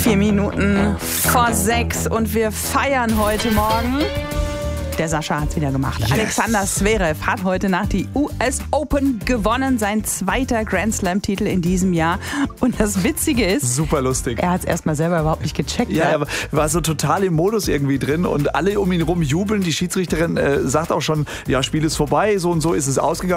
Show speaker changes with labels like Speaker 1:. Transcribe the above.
Speaker 1: 4 Minuten vor 6 und wir feiern heute Morgen. Der Sascha hat's wieder gemacht. Yes. Alexander Zverev hat heute Nacht die US Open gewonnen. Sein zweiter Grand Slam-Titel in diesem Jahr. Und das Witzige ist...
Speaker 2: Super lustig.
Speaker 1: Er hat es erstmal selber überhaupt nicht gecheckt.
Speaker 2: Ja, er war so total im Modus irgendwie drin und alle um ihn rum jubeln. Die Schiedsrichterin sagt auch schon, ja, Spiel ist vorbei, so und so ist es ausgegangen.